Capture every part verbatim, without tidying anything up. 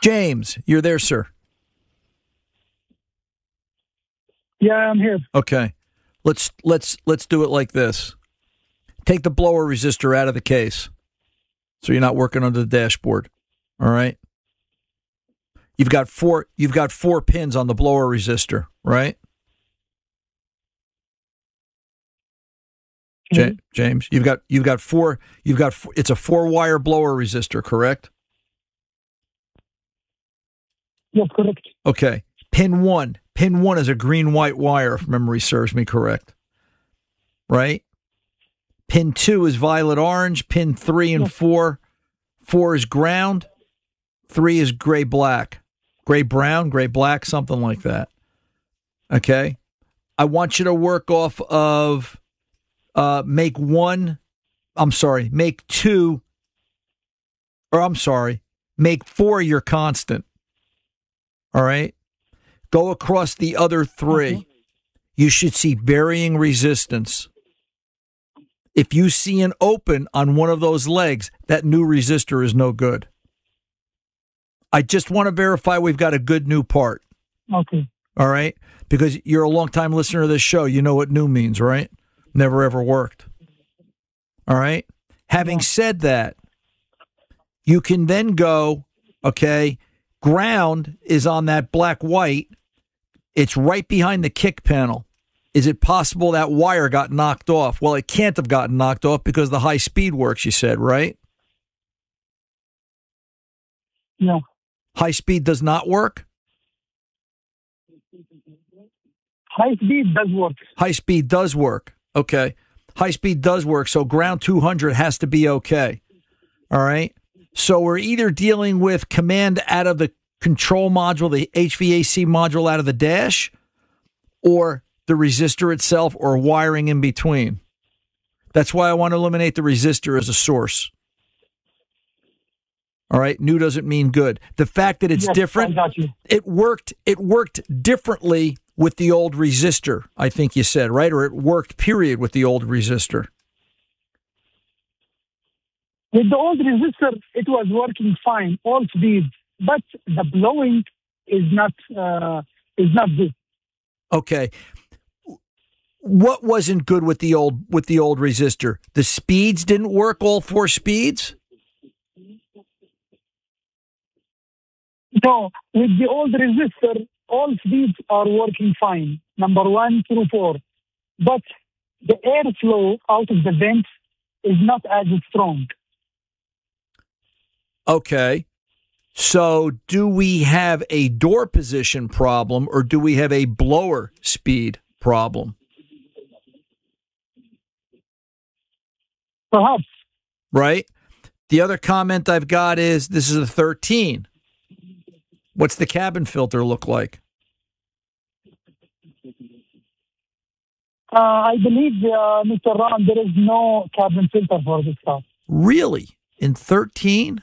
James, you're there, sir. Yeah, I'm here. Okay. Let's let's let's do it like this. Take the blower resistor out of the case, so you're not working under the dashboard. All right. You've got four. You've got four pins on the blower resistor, right? Mm-hmm. J- James, you've got you've got four. You've got four, it's a four wire blower resistor, correct? Yes, correct. Okay. Pin one. Pin one is a green white wire, if memory serves me correct. Right? Pin two is violet orange. Pin three and four. Four is ground. Three is gray black. Gray brown, gray black, something like that. Okay? I want you to work off of uh, make one, I'm sorry, make two, or I'm sorry, make four your constant. All right? Go across the other three. Okay. You should see varying resistance. If you see an open on one of those legs, that new resistor is no good. I just want to verify we've got a good new part. Okay. All right? Because you're a long-time listener to this show. You know what new means, right? Never, ever worked. All right? Having yeah. said that, you can then go, okay, ground is on that black-white. It's right behind the kick panel. Is it possible that wire got knocked off? Well, it can't have gotten knocked off because the high speed works, you said, right? No. High speed does not work? High speed does work. High speed does work. Okay. High speed does work, so ground two hundred has to be okay. All right? So we're either dealing with command out of the control module, the H V A C module out of the dash, or the resistor itself, or wiring in between. That's why I want to eliminate the resistor as a source. All right, new doesn't mean good. The fact that it's yes, different, I got you. it worked. It worked differently with the old resistor. I think you said, right, or it worked period with the old resistor. With the old resistor, it was working fine, all speed, but the blowing is not uh, is not good. Okay. What wasn't good with the old with the old resistor? The speeds didn't work, all four speeds? No, with the old resistor, all speeds are working fine, number one through four. But the airflow out of the vent is not as strong. Okay. So do we have a door position problem, or do we have a blower speed problem? Perhaps. Right? The other comment I've got is this is a thirteen. What's the cabin filter look like? Uh, I believe, uh, Mister Ron, there is no cabin filter for this car. Really? In thirteen?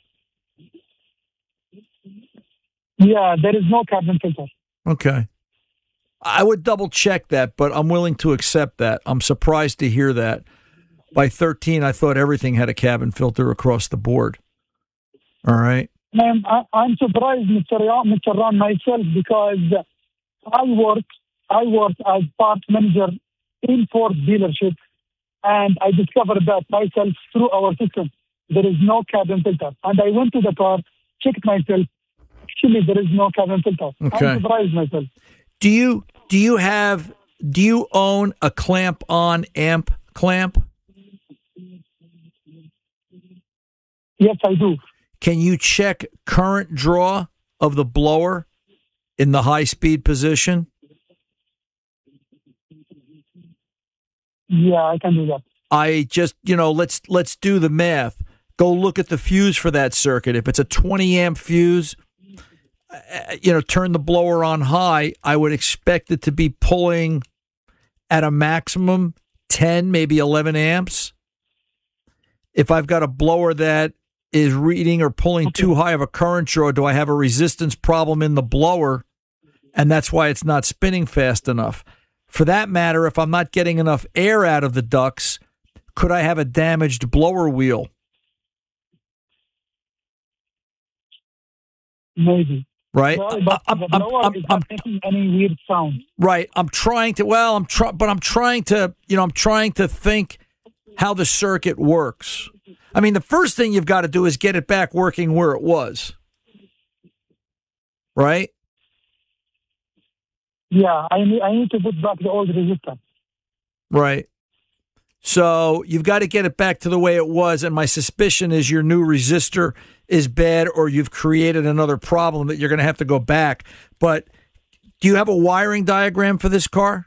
Yeah, there is no cabin filter. Okay. I would double check that, but I'm willing to accept that. I'm surprised to hear that. By thirteen, I thought everything had a cabin filter across the board. All right. I'm, I'm surprised, Mister Ron, Mister Ron, myself, because I work, I work as part manager in Ford dealership, and I discovered that myself through our system. There is no cabin filter. And I went to the car, checked myself. Actually, there is no cabin filter. Okay. I'm surprised myself. Do you do you have do you own a clamp on amp clamp? Yes, I do. Can you check current draw of the blower in the high speed position? Yeah, I can do that. I just, you know, let's let's do the math. Go look at the fuse for that circuit. If it's a twenty amp fuse, you know, turn the blower on high, I would expect it to be pulling at a maximum ten, maybe eleven amps. If I've got a blower that is reading or pulling too high of a current draw, do I have a resistance problem in the blower? And that's why it's not spinning fast enough. For that matter, if I'm not getting enough air out of the ducts, could I have a damaged blower wheel? Maybe. Right? Well, but I'm, the I'm, blower I'm, is I'm, not making any weird sound. right. I'm trying to, well, I'm trying, but I'm trying to, you know, I'm trying to think how the circuit works. I mean, the first thing you've got to do is get it back working where it was. Right? Yeah, I need, I need to put back the old resistor. Right. So you've got to get it back to the way it was, and my suspicion is your new resistor is bad, or you've created another problem that you're going to have to go back. But do you have a wiring diagram for this car?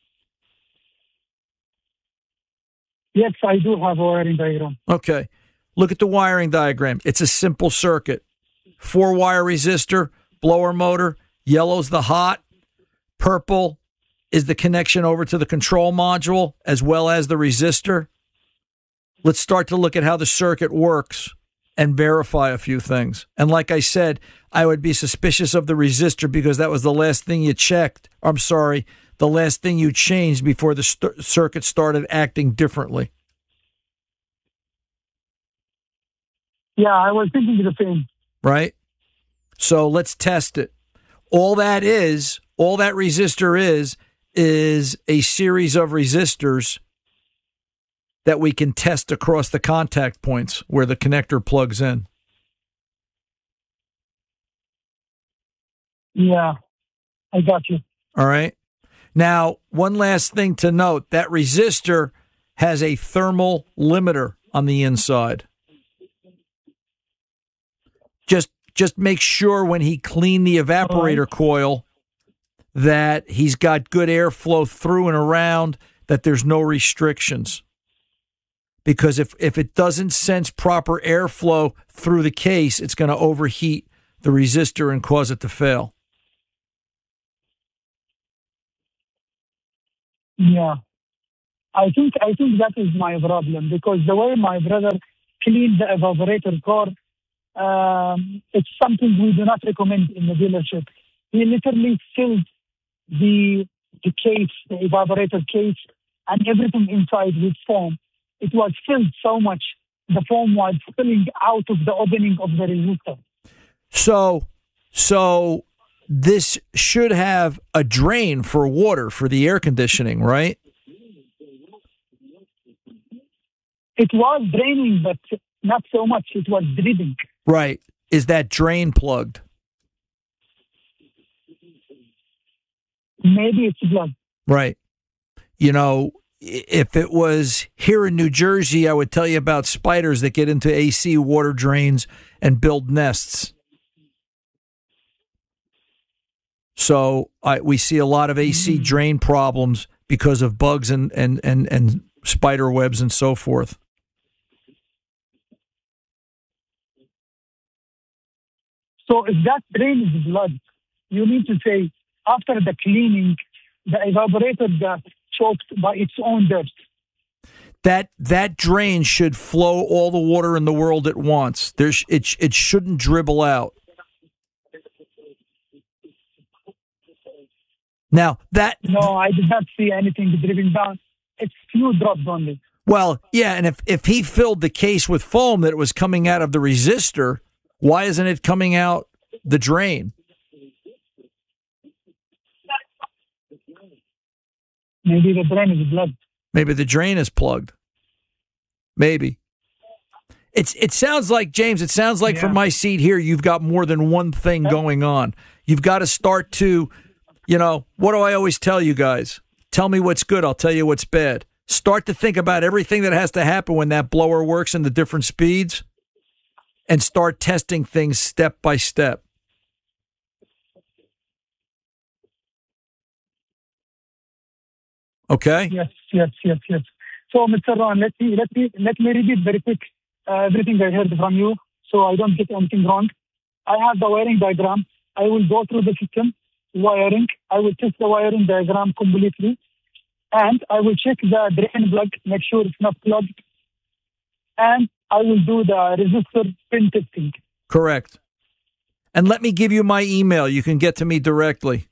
Yes, I do have a wiring diagram. Okay. Look at the wiring diagram. It's a simple circuit. Four-wire resistor, blower motor, yellow's the hot, purple is the connection over to the control module as well as the resistor. Let's start to look at how the circuit works and verify a few things. And like I said, I would be suspicious of the resistor because that was the last thing you checked. I'm sorry, the last thing you changed before the st- circuit started acting differently. Yeah, I was thinking the same. Right? So let's test it. All that is, all that resistor is, is a series of resistors that we can test across the contact points where the connector plugs in. Yeah, I got you. All right. Now, one last thing to note, that resistor has a thermal limiter on the inside. Just just make sure when he cleaned the evaporator coil that he's got good airflow through and around, that there's no restrictions. Because if, if it doesn't sense proper airflow through the case, it's going to overheat the resistor and cause it to fail. Yeah. I think I think that is my problem, because the way my brother cleaned the evaporator core, um, it's something we do not recommend in the dealership. He literally filled the the case, the evaporator case, and everything inside with foam. It was filled so much, the foam was spilling out of the opening of the resistor. So, so this should have a drain for water for the air conditioning, right? It was draining, but not so much. It was dripping. Right. Is that drain plugged? Maybe it's blood. Right. You know, if it was here in New Jersey, I would tell you about spiders that get into A C water drains and build nests. So I, we see a lot of A C drain problems because of bugs and, and, and, and spider webs and so forth. So if that drain is blood, you need to say, after the cleaning, the evaporator got choked by its own dirt. That that drain should flow all the water in the world at once. There's it it shouldn't dribble out. Now that No, I did not see anything dripping down. It's few drops only. Well, yeah, and if if he filled the case with foam that it was coming out of the resistor, why isn't it coming out the drain? Maybe the drain is blood. Maybe the drain is plugged. Maybe. It's it sounds like, James, it sounds like yeah. from my seat here, you've got more than one thing going on. You've got to start to, you know, what do I always tell you guys? Tell me what's good, I'll tell you what's bad. Start to think about everything that has to happen when that blower works in the different speeds and start testing things step by step. Okay? Yes, yes, yes, yes. So, Mister Ron, let me let me let me repeat very quick uh, everything I heard from you, so I don't get anything wrong. I have the wiring diagram. I will go through the system wiring. I will test the wiring diagram completely, and I will check the drain plug, make sure it's not plugged, and I will do the resistor pin testing. Correct. And let me give you my email. You can get to me directly.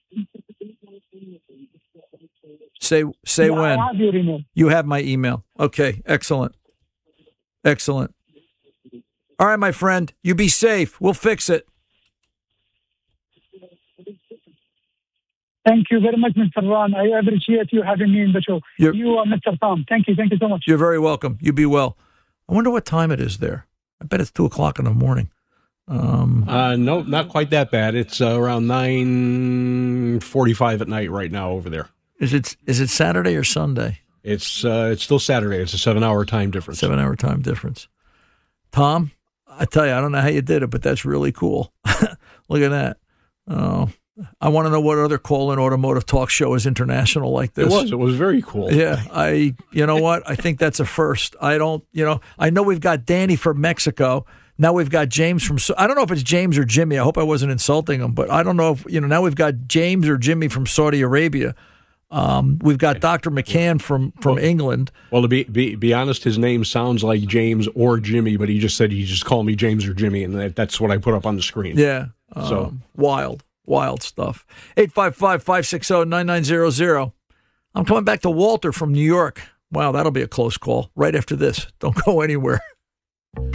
Say say yeah, when. I have your email. You have my email. Okay, excellent. Excellent. All right, my friend, you be safe. We'll fix it. Thank you very much, Mister Ron. I appreciate you having me in the show. You're, you are Mister Tom. Thank you. Thank you so much. You're very welcome. You be well. I wonder what time it is there. I bet it's two o'clock in the morning. Um, uh, no, not quite that bad. It's uh, around nine forty-five at night right now over there. Is it is it Saturday or Sunday? It's uh, it's still Saturday. It's a seven-hour time difference. Seven-hour time difference. Tom, I tell you, I don't know how you did it, but that's really cool. Look at that. Oh, I want to know what other call-in automotive talk show is international like this. It was. It was very cool. Yeah, I. You know what? I think that's a first. I don't. You know, I know we've got Danny from Mexico. Now we've got James from. I don't know if it's James or Jimmy. I hope I wasn't insulting him, but I don't know if you know. Now we've got James or Jimmy from Saudi Arabia. Um, we've got Doctor McCann from, from well, England. Well, to be, be be honest, his name sounds like James or Jimmy, but he just said he just called me James or Jimmy, and that, that's what I put up on the screen. Yeah. Um, so wild, wild stuff. eight five five, five six zero, nine nine zero zero. I'm coming back to Walter from New York. Wow, that'll be a close call right after this. Don't go anywhere.